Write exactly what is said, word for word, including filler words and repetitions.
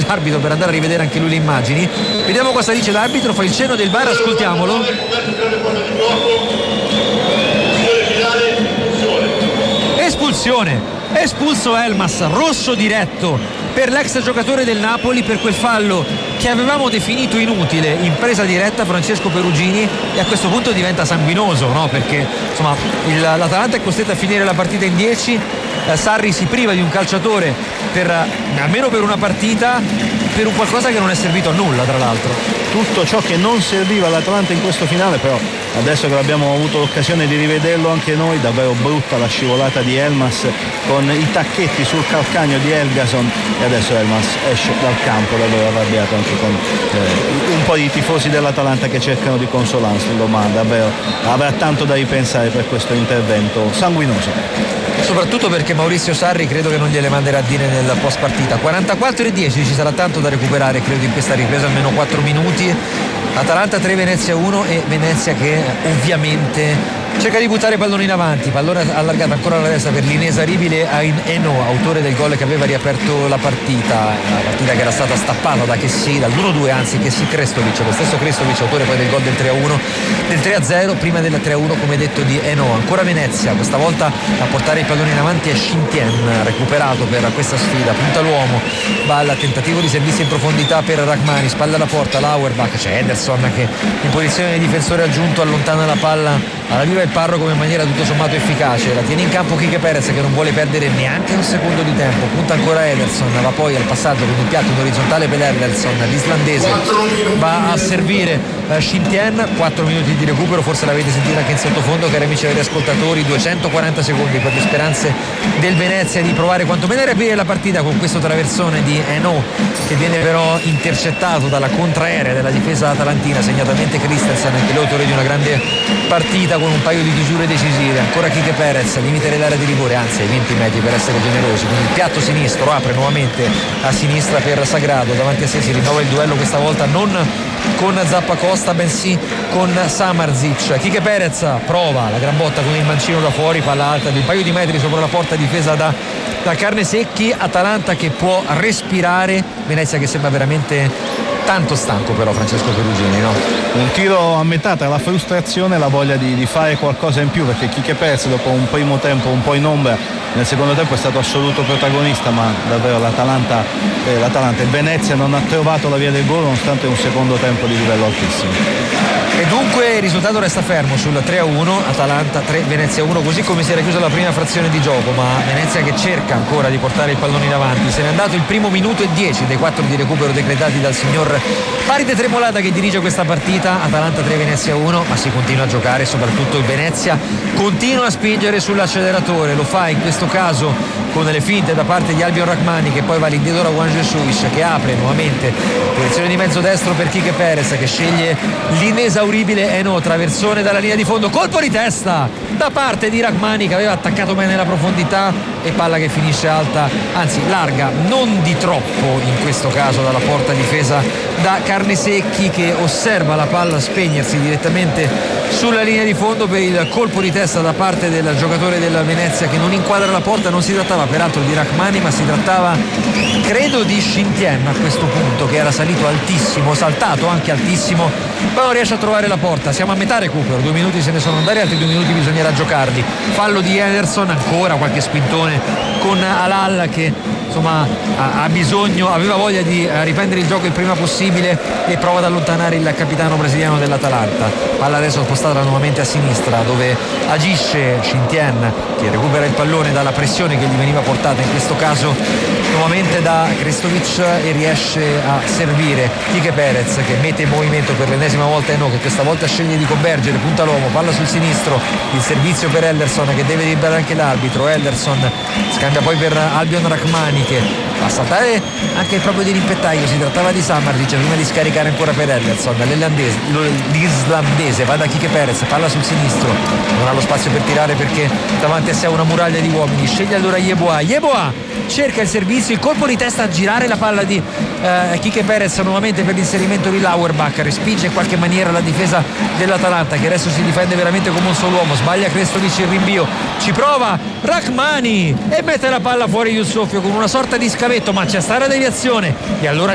l'arbitro per andare a rivedere anche lui le immagini. Vediamo cosa dice l'arbitro, fa il cenno del V A R, ascoltiamolo. Espulsione, espulso Elmas, rosso diretto per l'ex giocatore del Napoli per quel fallo che avevamo definito inutile in presa diretta Francesco Perugini, e a questo punto diventa sanguinoso, no? Perché insomma il, l'Atalanta è costretta a finire la partita in dieci, eh, Sarri si priva di un calciatore per almeno per una partita, per un qualcosa che non è servito a nulla, tra l'altro. Tutto ciò che non serviva all'Atalanta in questo finale, però adesso che abbiamo avuto l'occasione di rivederlo anche noi, davvero brutta la scivolata di Elmas con i tacchetti sul calcagno di Elgason, e adesso Elmas esce dal campo davvero arrabbiato anche con eh, un po' di tifosi dell'Atalanta che cercano di consolarselo, ma davvero avrà tanto da ripensare per questo intervento sanguinoso. Soprattutto perché Maurizio Sarri credo che non gliele manderà a dire nel post partita. quarantaquattro e dieci, ci sarà tanto da recuperare credo in questa ripresa, almeno quattro minuti. Atalanta tre, Venezia uno, e Venezia che ovviamente cerca di buttare pallone in avanti, pallone allargato ancora alla destra per l'inesauribile Ain Eno, autore del gol che aveva riaperto la partita, la partita che era stata stappata da Chessy, dall'uno due anzi Chessy Krestovic, lo stesso Krestovic autore poi del gol del tre a uno, del tre a zero, prima del tre a uno come detto di Eno. Ancora Venezia, questa volta a portare il pallone in avanti è Shintian, recuperato per questa sfida, punta l'uomo, va al tentativo di servizio in profondità per Rachmani, spalla alla porta, Lauerbach, c'è Ederson che in posizione di difensore aggiunto allontana la palla alla viva il parroco in maniera tutto sommato efficace, la tiene in campo Quique Perez che non vuole perdere neanche un secondo di tempo, punta ancora Ederson, va poi al passaggio con il piatto in orizzontale per Ederson, l'islandese va a servire uh, Shintian, quattro minuti di recupero, forse l'avete sentito anche in sottofondo cari amici e ascoltatori, duecentoquaranta secondi per le speranze del Venezia di provare quantomeno a riaprire la partita con questo traversone di Eno che viene però intercettato dalla contraerea della difesa atalantina, segnatamente Christensen, anche l'autore di una grande partita con un paio di chiusure decisive. Ancora Quique Perez, limite dell'area di rigore, anzi ai venti metri per essere generosi, quindi il piatto sinistro apre nuovamente a sinistra per Sagrado, davanti a sé si rinnova il duello, questa volta non con Zappacosta bensì con Samardzic. Quique Perez prova la gran botta con il mancino da fuori, palla alta di un paio di metri sopra la porta difesa da, da Carnesecchi. Atalanta che può respirare, Venezia che sembra veramente tanto stanco però Francesco Perugini, no? Un tiro a metà tra la frustrazione e la voglia di, di fare qualcosa in più, perché Quique Perez dopo un primo tempo un po' in ombra, nel secondo tempo è stato assoluto protagonista, ma davvero l'Atalanta, eh, l'Atalanta, il Venezia non ha trovato la via del gol nonostante un secondo tempo di livello altissimo. E dunque il risultato resta fermo sul tre a uno, Atalanta tre, Venezia uno, così come si era chiusa la prima frazione di gioco, ma Venezia che cerca ancora di portare il pallone in avanti. Se n'è andato il primo minuto e dieci dei quattro di recupero decretati dal signor Paride Tremolata che dirige questa partita. Atalanta tre, Venezia uno, ma si continua a giocare, soprattutto il Venezia continua a spingere sull'acceleratore, lo fa in questo caso con le finte da parte di Albion Rachmani che poi va all'indietro da Juan Jesus che apre nuovamente posizione di mezzo destro per Quique Perez che sceglie l'inesauribile Eno, traversone dalla linea di fondo, colpo di testa da parte di Rachmani che aveva attaccato bene la profondità e palla che finisce alta, anzi larga, non di troppo in questo caso dalla porta difesa da Carnesecchi che osserva la palla spegnersi direttamente sulla linea di fondo per il colpo di testa da parte del giocatore della Venezia che non inquadra la porta. Non si trattava peraltro di Rachmani ma si trattava credo di Shintian a questo punto che era salito altissimo, saltato anche altissimo, ma non riesce a trovare la porta. Siamo a metà recupero, due minuti se ne sono andati, altri due minuti bisognerà giocarli. Fallo di Ederson, ancora qualche spintone con Alal che insomma ha, ha bisogno, aveva voglia di eh, riprendere il gioco il prima possibile e prova ad allontanare il capitano brasiliano dell'Atalanta. Palla adesso spostata nuovamente a sinistra dove agisce Shintian che recupera il pallone dalla pressione che gli veniva portata in questo caso nuovamente da Krestovic e riesce a servire Quique Perez che mette in movimento per l'ennesima volta Eno che questa volta sceglie di convergere, punta l'uomo, palla sul sinistro, il servizio per Elderson che deve liberare anche l'arbitro. Elderson scambia poi per Albion Rachmani che va a saltare anche il proprio dirimpettaio, si trattava di Samardzic prima di scaricare ancora per Elderson, l'islandese va da Quique Perez, palla sul sinistro, non ha lo spazio per tirare perché davanti a sé ha una muraglia di uomini, sceglie allora Yeboah, Yeboah cerca il servizio, il colpo di testa a girare la palla di eh, Quique Perez nuovamente per l'inserimento di Lauerbach, respinge in qualche maniera la difesa dell'Atalanta che adesso si difende veramente come un solo uomo, sbaglia Krestovic il rinvio, ci prova Rachmani e mette la palla fuori Yusufio con una sorta di scavetto, ma c'è stata la deviazione e allora